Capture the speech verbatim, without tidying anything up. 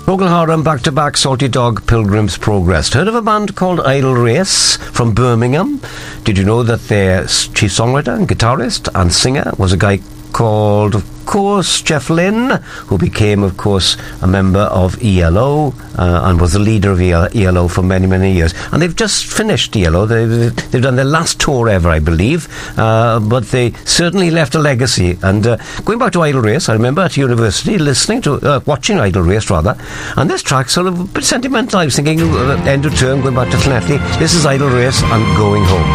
Procol Harum back-to-back Salty Dog Pilgrim's Progress. Heard of a band called Idle Race from Birmingham? Did you know that their chief songwriter and guitarist and singer was a guy called, of course, Jeff Lynne, who became, of course, a member of E L O uh, and was the leader of E L O for many, many years. And they've just finished E L O. They've, they've done their last tour ever, I believe, uh, but they certainly left a legacy. And uh, going back to Idle Race, I remember at university listening to, uh, watching Idle Race, rather, and this track sort of a bit sentimental. I was thinking, uh, end of term, going back to Llanelli. This is Idle Race and Going Home.